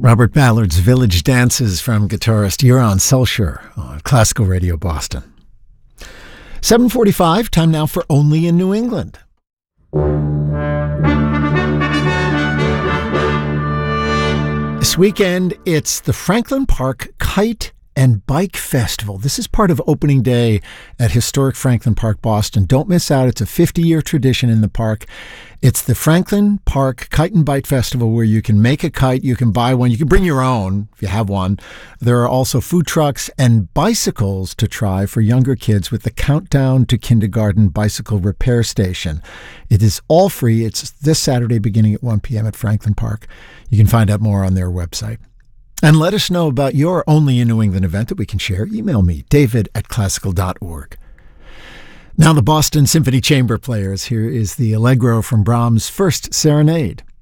Robert Ballard's Village Dances from guitarist Euron Selcher on Classical Radio Boston. 7:45, time now for Only in New England. This weekend, it's the Franklin Park Kite and Bike Festival. This is part of opening day at historic Franklin Park, Boston. Don't miss out. It's a 50-year tradition in the park. It's the Franklin Park Kite and Bike Festival, where you can make a kite, you can buy one, you can bring your own if you have one. There are also food trucks and bicycles to try for younger kids with the Countdown to Kindergarten Bicycle Repair Station. It is all free. It's this Saturday beginning at 1 p.m. at Franklin Park. You can find out more on their website. And let us know about your Only in New England event that we can share. Email me, david@classical.org. Now the Boston Symphony Chamber Players. Here is the Allegro from Brahms' First Serenade.